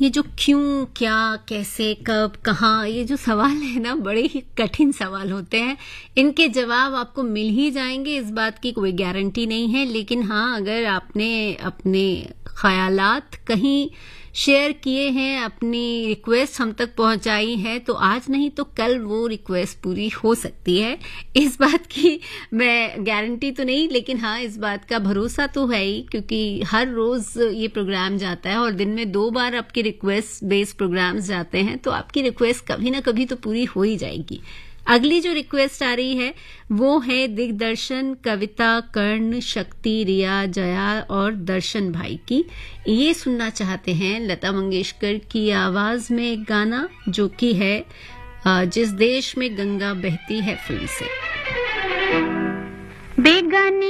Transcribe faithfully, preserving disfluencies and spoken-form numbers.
ये जो क्यों, क्या, कैसे, कब, कहाँ, ये जो सवाल है ना, बड़े ही कठिन सवाल होते हैं। इनके जवाब आपको मिल ही जाएंगे, इस बात की कोई गारंटी नहीं है। लेकिन हाँ, अगर आपने अपने ख्यालात कहीं शेयर किए हैं, अपनी रिक्वेस्ट हम तक पहुंचाई है, तो आज नहीं तो कल वो रिक्वेस्ट पूरी हो सकती है। इस बात की मैं गारंटी तो नहीं, लेकिन हाँ, इस बात का भरोसा तो है ही, क्योंकि हर रोज ये प्रोग्राम जाता है और दिन में दो बार आपके रिक्वेस्ट बेस्ड प्रोग्राम्स जाते हैं, तो आपकी रिक्वेस्ट कभी ना कभी तो पूरी हो ही जाएगी। अगली जो रिक्वेस्ट आ रही है वो है दिग्दर्शन, कविता, कर्ण, शक्ति, रिया, जया और दर्शन भाई की। ये सुनना चाहते हैं लता मंगेशकर की आवाज में एक गाना, जो कि है जिस देश में गंगा बहती है फिल्म से। बेगानी